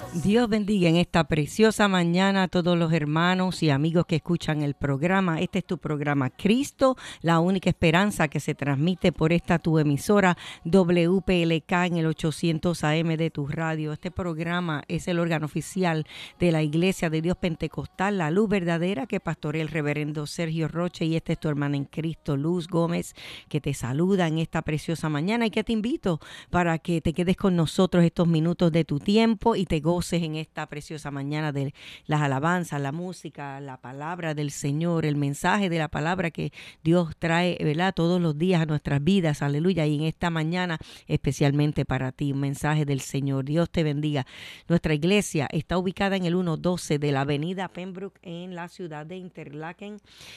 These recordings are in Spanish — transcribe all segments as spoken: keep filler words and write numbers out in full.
Dios bendiga en esta preciosa mañana a todos los hermanos y amigos que escuchan el programa. Este es tu programa Cristo, la única esperanza, que se transmite por esta tu emisora W P L K en el ochocientos A M de tu radio. Este programa es el órgano oficial de la Iglesia de Dios Pentecostal, La Luz Verdadera, que pastorea el reverendo Sergio Roche, y esta es tu hermana en Cristo, Luz Gómez, que te saluda en esta preciosa mañana y que te invito para que te quedes con nosotros estos minutos de tu tiempo y te goces en esta preciosa mañana de las alabanzas, la música, la palabra del Señor, el mensaje de la palabra que Dios trae, ¿verdad?, todos los días a nuestras vidas, aleluya, y en esta mañana especialmente para ti, un mensaje del Señor. Dios te bendiga. Nuestra iglesia está ubicada en el ciento doce de la avenida Pembroke en la ciudad de Interlaken,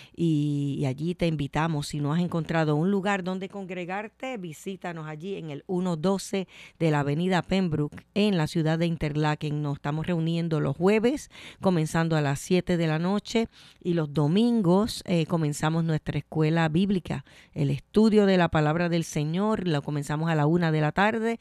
y, y allí te invitamos. Si no has encontrado un lugar donde congregarte, visítanos allí en el ciento doce de la avenida Pembroke en la ciudad de Interlaken. Nos estamos reuniendo los jueves comenzando a las siete de la noche, y los domingos eh, comenzamos nuestra escuela bíblica, el estudio de la palabra del Señor. Lo comenzamos a la una de la tarde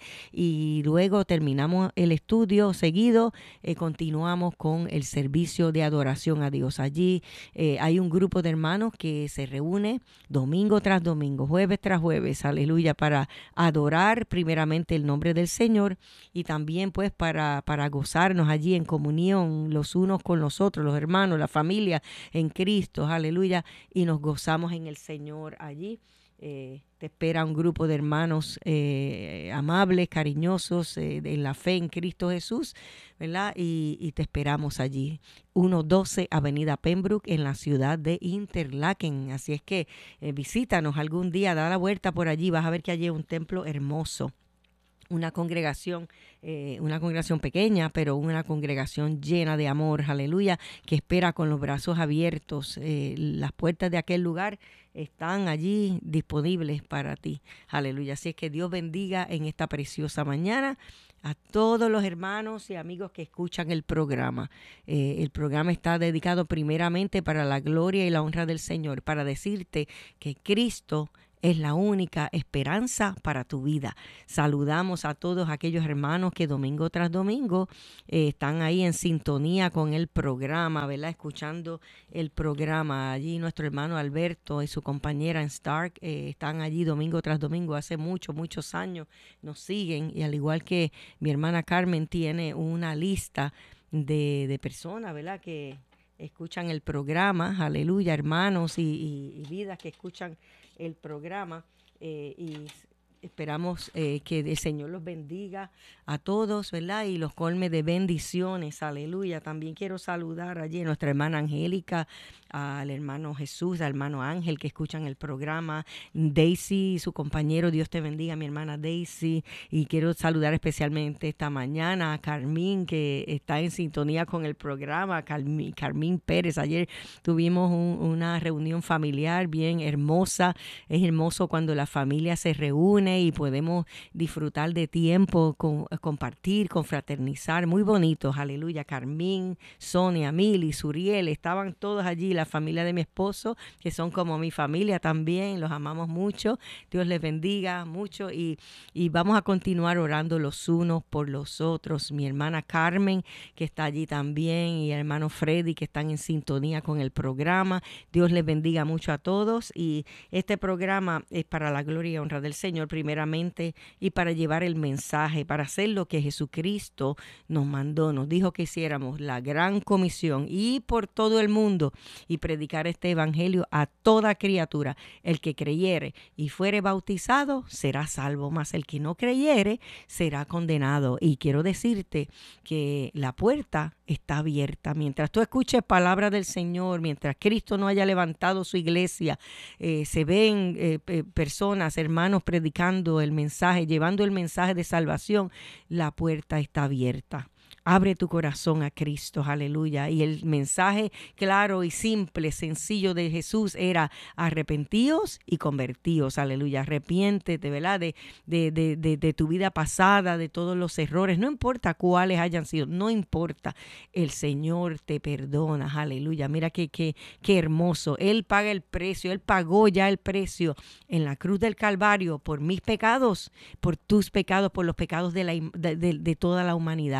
y luego terminamos el estudio seguido, eh, continuamos con el servicio de adoración a Dios. Allí eh, hay un grupo de hermanos que se reúne domingo tras domingo, jueves tras jueves, aleluya, para adorar primeramente el nombre del Señor, y también pues para, para gozarnos allí en comunión los unos con los otros, los hermanos, la familia en Cristo, aleluya, y nos gozamos en el Señor allí. Eh, te espera un grupo de hermanos eh, amables, cariñosos, eh, en la fe en Cristo Jesús, ¿verdad? Y, y te esperamos allí. ciento doce Avenida Pembroke en la ciudad de Interlaken. Así es que eh, visítanos algún día, da la vuelta por allí, vas a ver que allí hay un templo hermoso. Una congregación, eh, una congregación pequeña, pero una congregación llena de amor, aleluya, que espera con los brazos abiertos. Eh, las puertas de aquel lugar están allí disponibles para ti, aleluya. Así es que Dios bendiga en esta preciosa mañana a todos los hermanos y amigos que escuchan el programa. Eh, el programa está dedicado primeramente para la gloria y la honra del Señor, para decirte que Cristo es la única esperanza para tu vida. Saludamos a todos aquellos hermanos que domingo tras domingo eh, están ahí en sintonía con el programa, ¿verdad? Escuchando el programa. Allí nuestro hermano Alberto y su compañera en Stark eh, están allí domingo tras domingo. Hace muchos, muchos años nos siguen, y al igual que mi hermana Carmen tiene una lista de, de personas, ¿verdad?, que escuchan el programa, aleluya, hermanos y, y, y vidas que escuchan el programa, eh, y esperamos eh, que el Señor los bendiga a todos, ¿verdad? Y los colme de bendiciones, aleluya. También quiero saludar allí a nuestra hermana Angélica, al hermano Jesús, al hermano Ángel, que escuchan el programa, Daisy y su compañero. Dios te bendiga, mi hermana Daisy. Y quiero saludar especialmente esta mañana a Carmín, que está en sintonía con el programa, Carmín, Carmín Pérez. Ayer tuvimos un, una reunión familiar bien hermosa. Es hermoso cuando la familia se reúne y podemos disfrutar de tiempo, con, compartir, confraternizar, muy bonitos, aleluya. Carmín, Sonia, Mili, Suriel, estaban todos allí, la familia de mi esposo, que son como mi familia también, los amamos mucho. Dios les bendiga mucho, y, y vamos a continuar orando los unos por los otros. Mi hermana Carmen, que está allí también, y el hermano Freddy, que están en sintonía con el programa. Dios les bendiga mucho a todos, y este programa es para la gloria y honra del Señor primeramente, y para llevar el mensaje, para hacer lo que Jesucristo nos mandó. Nos dijo que hiciéramos la gran comisión, y por todo el mundo, y predicar este evangelio a toda criatura. El que creyere y fuere bautizado será salvo, mas el que no creyere será condenado. Y quiero decirte que la puerta está abierta. Mientras tú escuches palabra del Señor, mientras Cristo no haya levantado su iglesia, eh, se ven eh, eh, personas, hermanos, predicando el mensaje, llevando el mensaje de salvación. La puerta está abierta. Abre tu corazón a Cristo, aleluya. Y el mensaje claro y simple, sencillo de Jesús era: arrepentíos y convertíos, aleluya. Arrepiéntete, ¿verdad? De, de, de, de, de tu vida pasada, de todos los errores, no importa cuáles hayan sido, no importa. El Señor te perdona, aleluya. Mira qué, qué, qué hermoso. Él paga el precio, Él pagó ya el precio en la cruz del Calvario por mis pecados, por tus pecados, por los pecados de, la, de, de, de toda la humanidad, aleluya.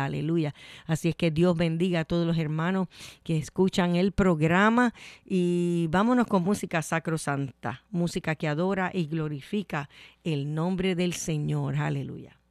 aleluya. Así es que Dios bendiga a todos los hermanos que escuchan el programa y vámonos con música sacrosanta, música que adora y glorifica el nombre del Señor, aleluya.